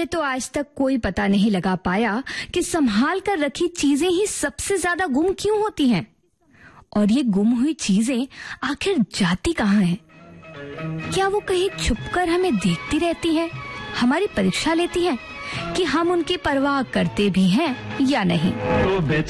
इसीलिए तो आज तक कोई पता नहीं लगा पाया कि संभाल कर रखी चीजें ही सबसे ज्यादा गुम क्यों होती हैं। और ये गुम हुई चीजें आखिर जाती कहाँ हैं? क्या वो कहीं छुपकर हमें देखती रहती हैं, हमारी परीक्षा लेती हैं कि हम उनकी परवाह करते भी हैं या नहीं?